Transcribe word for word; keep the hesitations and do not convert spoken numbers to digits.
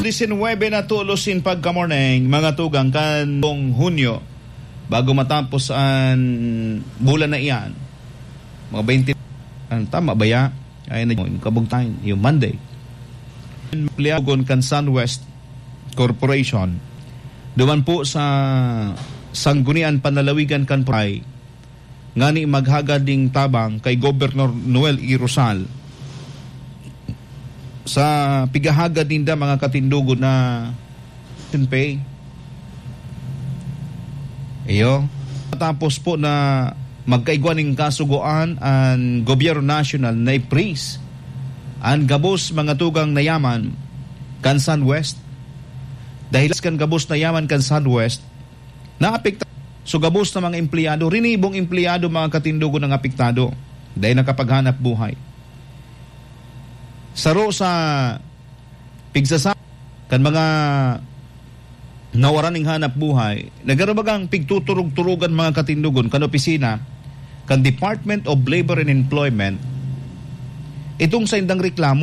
nineteen na tulosin pagka-morning, mga tugang kanong Hunyo, bago matapos ang bulan na iyan, mga twenty, ang tama ba ya? Ay na yung kabugtayin, yung Monday. Pliagon kan SunWest Corporation, duman po sa Sanggunian Panlalawigan kan Pray, ngani maghagading tabang kay Gobernador Noel E. Rosal sa pigahagad ninda mga katindugo na pay. Iyo. Tapos po na magkaigwaning kasuguan ang gobyerno national na i-freeze ang gabos mga tugang na yaman kan SunWest. Dahil kan gabos na yaman kan SunWest, naapekta so gabos na mga empleyado, rinibong empleyado mga katindugo ng apektado dahil nakapaghanap buhay. Saro sa pigsasa kan mga nawaran ng hanap buhay, nagarabagang pigtuturog-turugan mga katindugon kan opisina kan Department of Labor and Employment itong sa indang reklamo